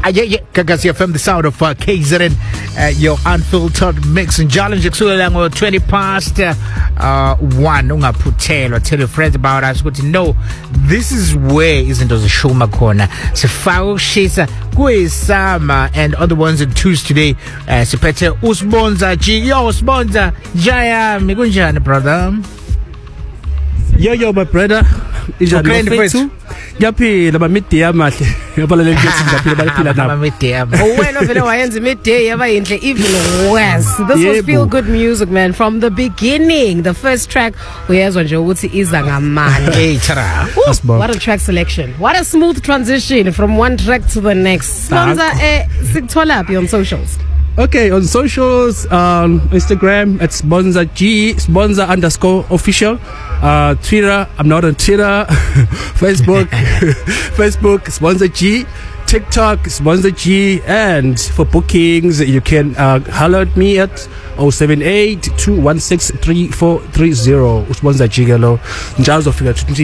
Yeah, Gagasi FM, the sound of KZN, your unfiltered mix and challenge. 20 past 1. Ungaphuthela. Tell your friends about us. Good to know this is where isn't the show corner. Sifao Shisa, Sama, and other ones and twos today. Sipete Usbonza, Yo, Usbonza, Jaya, Migunjan, brother. Yo, my brother. Yapi, laba midday amahle yabalale ngithi ngaphila nabo wena vele wayenza midday yaba inhle even worse. This was feel good music, man, from the beginning. The first track uyezwa nje ukuthi iza ngamandla. Hey tara, what a track selection, what a smooth transition from one track to the next. Sponsor sikuthola phi on socials? Okay, on socials, Instagram at Sponsor_official. Twitter, I'm not on Twitter. Facebook, Sponsor G. TikTok, Sponsor G. And for bookings, you can holler at me at 078-216-3430. Sponsor G. Njalo.